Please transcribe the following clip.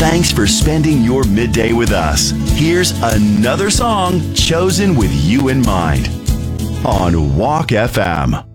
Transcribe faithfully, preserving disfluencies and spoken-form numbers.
Thanks for spending your midday with us. Here's another song chosen with you in mind on Walk F M.